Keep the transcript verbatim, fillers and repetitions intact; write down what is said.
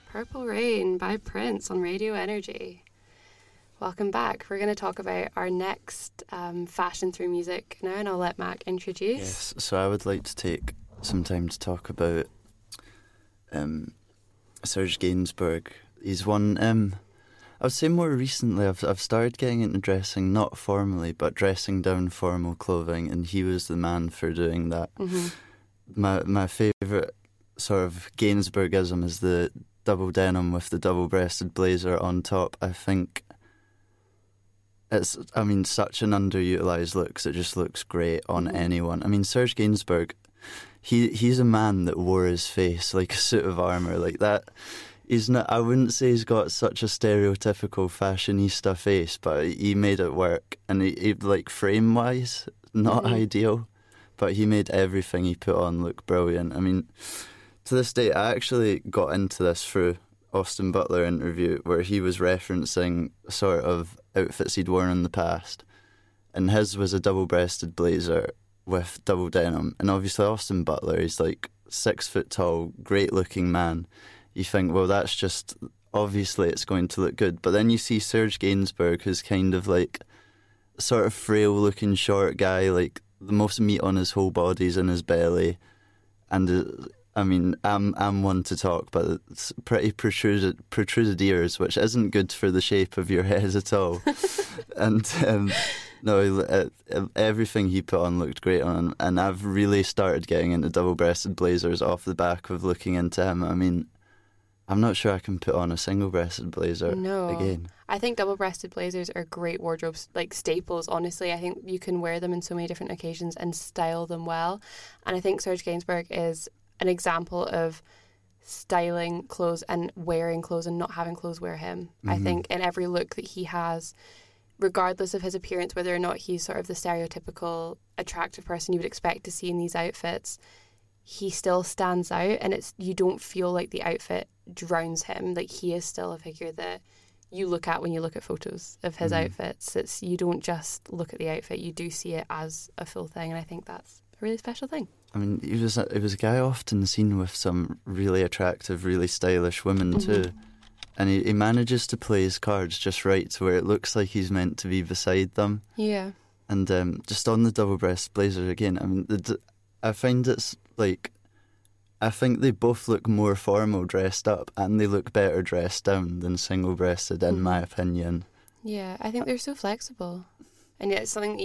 Purple Rain by Prince on Radio Energy. Welcome back. We're going to talk about our next um, fashion through music now, and I'll let Mac introduce. Yes, so I would like to take some time to talk about um, Serge Gainsbourg. He's one, um, I would say more recently, I've, I've started getting into dressing, not formally, but dressing down formal clothing, and he was the man for doing that. Mm-hmm. My, my favourite sort of Gainsbourgism is the double denim with the double-breasted blazer on top. I think it's, I mean, such an underutilised look, 'cause it just looks great on Mm-hmm. anyone. I mean, Serge Gainsbourg, he he's a man that wore his face like a suit of armour, like that. He's not, I wouldn't say he's got such a stereotypical fashionista face, but he made it work. And he, he like, frame-wise, not Mm-hmm. ideal, but he made everything he put on look brilliant. I mean, to this day, I actually got into this through Austin Butler interview where he was referencing sort of outfits he'd worn in the past, and his was a double-breasted blazer with double denim. And obviously Austin Butler, he's like six foot tall, great-looking man. You think, well, that's just, obviously it's going to look good. But then you see Serge Gainsbourg, who's kind of like sort of frail-looking short guy, like the most meat on his whole body's in his belly, and uh, I mean, I'm I'm one to talk, but it's pretty protruded protruded ears, which isn't good for the shape of your head at all. And um, no, it, it, everything he put on looked great on him, and I've really started getting into double-breasted blazers off the back of looking into him. I mean, I'm not sure I can put on a single-breasted blazer No. again. I think double-breasted blazers are great wardrobe like staples, honestly. I think you can wear them in so many different occasions and style them well. And I think Serge Gainsbourg is an example of styling clothes and wearing clothes and not having clothes wear him. Mm-hmm. I think in every look that he has, regardless of his appearance, whether or not he's sort of the stereotypical attractive person you would expect to see in these outfits, he still stands out, and it's you don't feel like the outfit drowns him. Like, he is still a figure that you look at when you look at photos of his Mm-hmm. outfits. It's you don't just look at the outfit, you do see it as a full thing, and I think that's a really special thing. I mean, he was a, he was a guy often seen with some really attractive, really stylish women too. Mm-hmm. And he, he manages to play his cards just right to where it looks like he's meant to be beside them. Yeah. And um, just on the double-breast blazer again, I mean, the, d- I find it's like, I think they both look more formal dressed up, and they look better dressed down than single-breasted, in Mm-hmm. my opinion. Yeah, I think they're so flexible. And yet it's something that